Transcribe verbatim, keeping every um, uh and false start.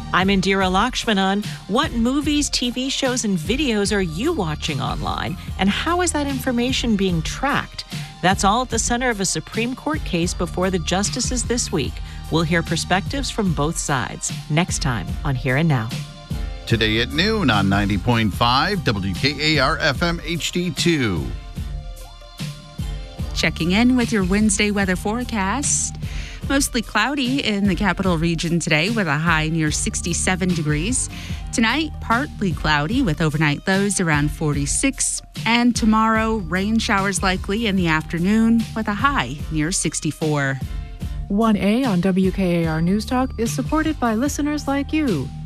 I'm Indira Lakshmanan. What movies, T V shows, and videos are you watching online? And how is that information being tracked? That's all at the center of a Supreme Court case before the justices this week. We'll hear perspectives from both sides next time on Here and Now. Today at noon on ninety point five W K A R F M H D two. Checking in with your Wednesday weather forecast. Mostly cloudy in the capital region today with a high near sixty-seven degrees. Tonight, partly cloudy with overnight lows around forty-six. And tomorrow, rain showers likely in the afternoon with a high near sixty-four. one A on W K A R News Talk is supported by listeners like you.